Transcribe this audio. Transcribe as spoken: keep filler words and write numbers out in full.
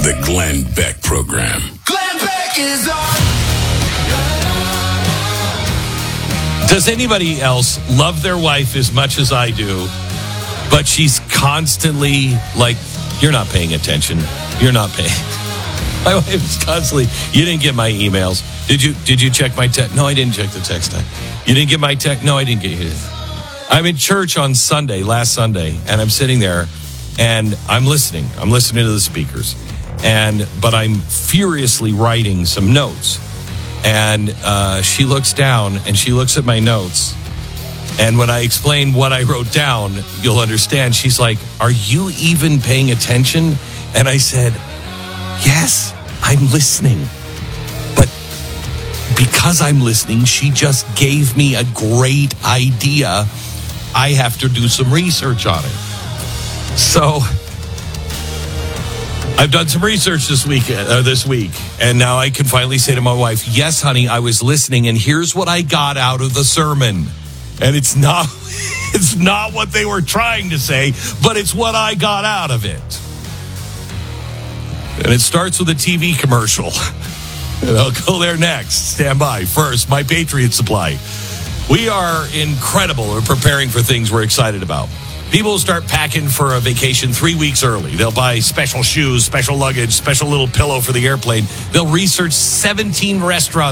The Glenn Beck Program. Glenn Beck is on. Does anybody else love their wife as much as I do, but she's constantly like, you're not paying attention. You're not paying. My wife is constantly, you didn't get my emails. Did you Did you check my text? No, I didn't check the text. You didn't get my text? No, I didn't get it. I'm in church on Sunday, last Sunday, and I'm sitting there, and I'm listening. I'm listening to the speakers, and but I'm furiously writing some notes. And uh, she looks down, and she looks at my notes. And when I explain what I wrote down, you'll understand. She's like, are you even paying attention? And I said, yes, I'm listening. But because I'm listening, she just gave me a great idea. I have to do some research on it. So I've done some research this week, uh, this week, and now I can finally say to my wife, yes, honey, I was listening, and here's what I got out of the sermon. And it's not, it's not what they were trying to say, but it's what I got out of it. And it starts with a T V commercial. And I'll go there next. Stand by. First, My Patriot Supply. We are incredible. We're preparing for things we're excited about. People will start packing for a vacation three weeks early. They'll buy special shoes, special luggage, special little pillow for the airplane. They'll research seventeen restaurants